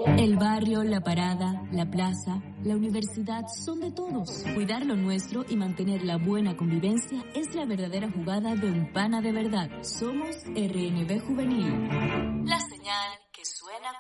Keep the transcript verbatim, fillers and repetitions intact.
El barrio, la parada, la plaza, la universidad son de todos. Cuidar lo nuestro y mantener la buena convivencia es la verdadera jugada de un pana de verdad. Somos R N B Juvenil. La señal que suena